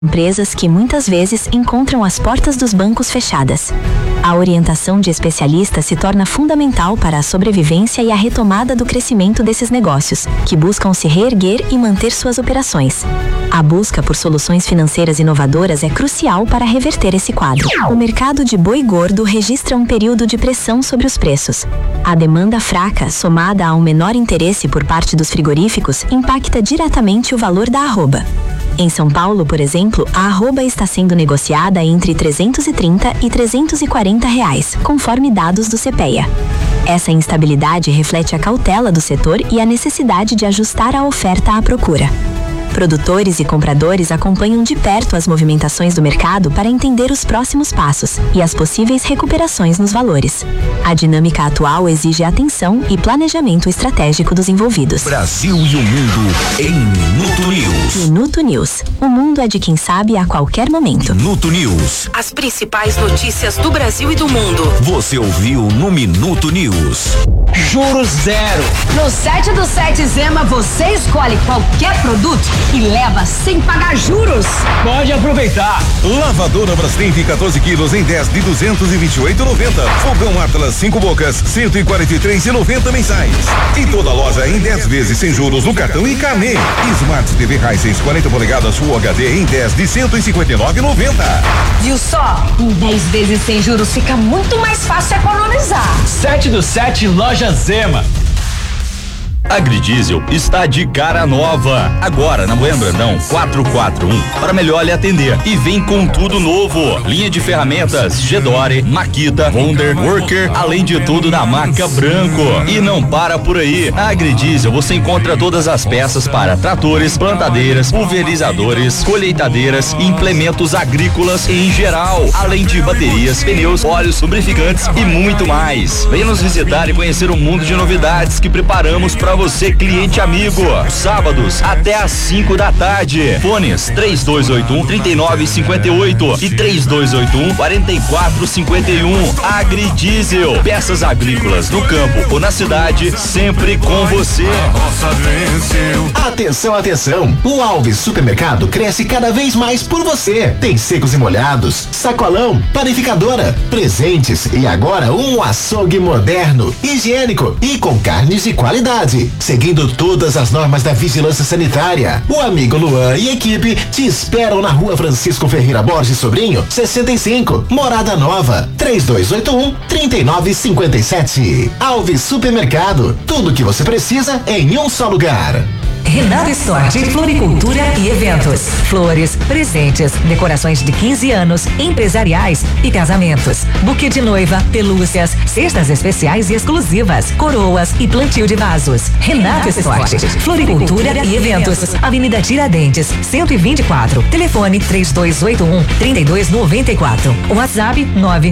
Empresas que muitas vezes encontram as portas dos bancos fechadas. A orientação de especialistas se torna fundamental para a sobrevivência e a retomada do crescimento desses negócios, que buscam se reerguer e manter suas operações. A busca por soluções financeiras inovadoras é crucial para reverter esse quadro. O mercado de boi gordo registra um período de pressão sobre os preços. A demanda fraca, somada a um menor interesse por parte dos frigoríficos, impacta diretamente o valor da arroba. Em São Paulo, por exemplo, a arroba está sendo negociada entre R$ 330 e R$ 340, conforme dados do CPEA. Essa instabilidade reflete a cautela do setor e a necessidade de ajustar a oferta à procura. Produtores e compradores acompanham de perto as movimentações do mercado para entender os próximos passos e as possíveis recuperações nos valores. A dinâmica atual exige atenção e planejamento estratégico dos envolvidos. Brasil e o mundo em Minuto News. Minuto News. O mundo é de quem sabe a qualquer momento. Minuto News. As principais notícias do Brasil e do mundo. Você ouviu no Minuto News. Juros zero. No site do Sete Zema você escolhe qualquer produto e leva sem pagar juros. Pode aproveitar. Lavadora Brastemp 14 quilos em 10 de R$ 228,90. Fogão Atlas 5 bocas R$ 143,90 mensais. E toda loja em 10 vezes sem juros no cartão e carnê. Smart TV Hisense 40 polegadas Full HD em 10 de R$ 159,90. Viu só? Em 10 vezes sem juros fica muito mais fácil economizar. 7 do 7 Loja Zema. Agridiesel está de cara nova. Agora na Bueno Brandão 441 para melhor lhe atender. E vem com tudo novo. Linha de ferramentas Gedore, Makita, Wonder, Worker, além de tudo da marca Branco. E não para por aí. Na Agridiesel você encontra todas as peças para tratores, plantadeiras, pulverizadores, colheitadeiras e implementos agrícolas em geral. Além de baterias, pneus, óleos, lubrificantes e muito mais. Venha nos visitar e conhecer um mundo de novidades que preparamos para você, cliente amigo. Sábados até às 5 da tarde. Fones 3281-3958 e 3281-4451. Agridiesel. Peças agrícolas no campo ou na cidade, sempre com você. Atenção, atenção. O Alves Supermercado cresce cada vez mais por você. Tem secos e molhados, sacolão, panificadora, presentes e agora um açougue moderno, higiênico e com carnes de qualidade. Seguindo todas as normas da vigilância sanitária. O amigo Luan e equipe te esperam na Rua Francisco Ferreira Borges Sobrinho, 65, Morada Nova, 3281-3957. Alves Supermercado, tudo que você precisa em um só lugar. Renato Stort, floricultura e eventos. Flores, presentes, decorações de 15 anos, empresariais e casamentos. Buquê de noiva, pelúcias, cestas especiais e exclusivas, coroas e plantio de vasos. Renato Stort, floricultura e eventos. Avenida Tiradentes, 124. Telefone 3281-3294. WhatsApp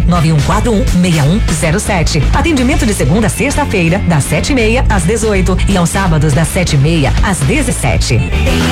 99141-6107. Atendimento de segunda a sexta-feira, das 7h30 às 18h e aos sábados das 7h30 às 17h.